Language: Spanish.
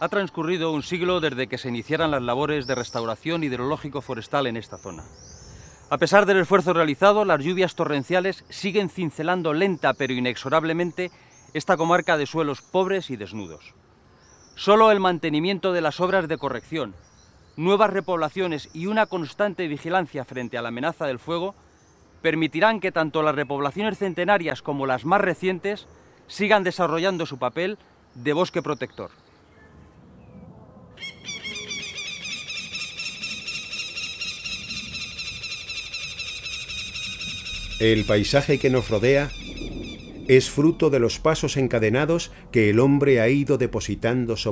Ha transcurrido un siglo desde que se iniciaran las labores de restauración hidrológico forestal en esta zona. A pesar del esfuerzo realizado, las lluvias torrenciales siguen cincelando lenta pero inexorablemente esta comarca de suelos pobres y desnudos. Solo el mantenimiento de las obras de corrección, nuevas repoblaciones y una constante vigilancia frente a la amenaza del fuego permitirán que tanto las repoblaciones centenarias como las más recientes sigan desarrollando su papel de bosque protector. El paisaje que nos rodea es fruto de los pasos encadenados que el hombre ha ido depositando sobre